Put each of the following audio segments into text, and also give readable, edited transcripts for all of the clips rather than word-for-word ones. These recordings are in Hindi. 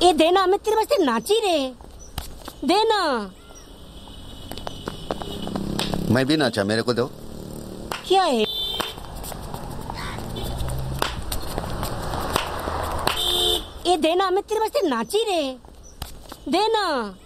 ये देना, मैं तेरे वास्ते नाची रे, देना। मैं भी नाचा, मेरे को दो। क्या है? ये देना, मैं तेरे वास्ते नाची रे, देना।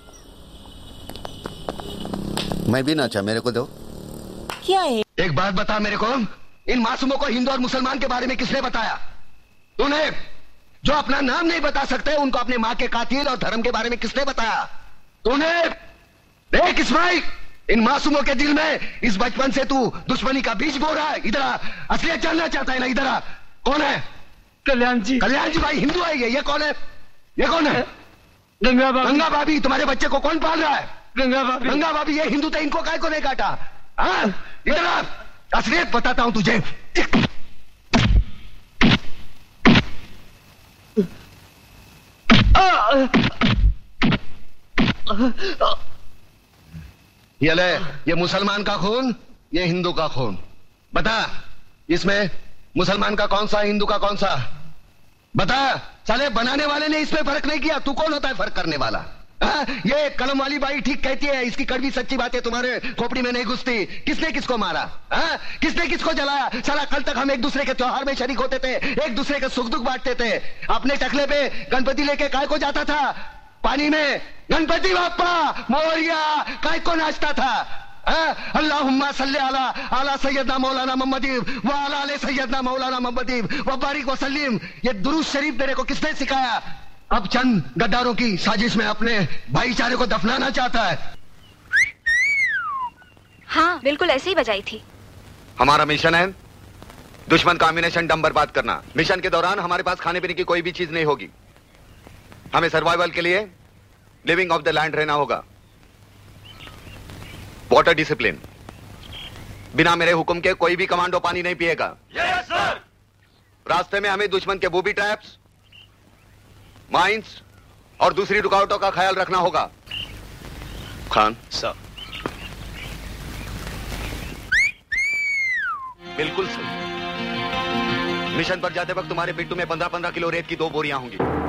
मैं भी नाचा, मेरे को दो। क्या है? एक बात बता मेरे को, इन मासूमों को हिंदू और मुसलमान के बारे में किसने बताया? तूने? जो अपना नाम नहीं बता सकते उनको अपने माँ के कातिल और धर्म के बारे में किसने बताया? तूने? देख इस्माइल, इन मासूमों के दिल में इस बचपन से तू दुश्मनी का बीज बो रहा है। इधर आ, असलियत जानना चाहता है ना? इधर आ। कौन है? कल्याण जी। कल्याण जी भाई हिंदू है ये कौन है? ये कौन है? गंगा भाभी। गंगा भाभी? तुम्हारे बच्चे को कौन पाल रहा है? गंगा भाभी। गंगा भाभी ये हिंदू थे, इनको काय को नहीं काटा? हाँ, इधर आ, असलियत बताता हूं तुझे। ये ले, ये मुसलमान का खून, ये हिंदू का खून। बता, इसमें मुसलमान का कौन सा, हिंदू का कौन सा? बता। साले बनाने वाले ने इसमें फर्क नहीं किया, तू कौन होता है फर्क करने वाला? ये कलम वाली बाई ठीक कहती है, इसकी कड़वी सच्ची बातें तुम्हारे खोपड़ी में नहीं घुसती। किसने किसको मारा? किसने किसको जलाया? साला कल तक हम एक दूसरे के त्योहार में शरीक होते थे, एक दूसरे के सुख दुख बांटते थे। अपने टकले पे गणपति लेके काय को जाता था? पानी में गणपति बाप्पा मोरिया काय को नाचता था? अल्लाहुम्मा सल्ले अला अला सैयदना मौलाना मोहम्मदी व अला आले सैयदना मौलाना मोहम्मदी व बारिक व सलीम। ये दुरूद शरीफ तेरे को किसने सिखाया? अब चंद गद्दारों की साजिश में अपने भाईचारे को दफनाना चाहता है। हाँ बिल्कुल ऐसे ही बजाई थी। हमारा मिशन है दुश्मन का अम्यूनेशन डंप बर्बाद करना। मिशन के दौरान हमारे पास खाने पीने की कोई भी चीज नहीं होगी। हमें सर्वाइवल के लिए लिविंग ऑफ द लैंड रहना होगा। वाटर डिसिप्लिन, बिना मेरे हुक्म के कोई भी कमांडो पानी नहीं पिएगा। Yes sir. रास्ते में हमें दुश्मन के बूबी ट्रैप्स, माइंस और दूसरी रुकावटों का ख्याल रखना होगा। खान सर। बिल्कुल सही। मिशन पर जाते वक्त तुम्हारे पिट्टू में 15-15 किलो रेत की 2 बोरियां होंगी।